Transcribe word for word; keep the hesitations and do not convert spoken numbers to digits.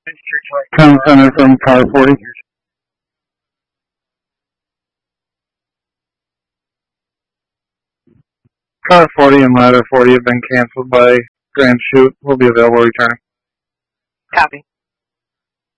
Town Center from car forty. Car forty and ladder forty have been canceled by Grand Chute. Will be available return. Copy.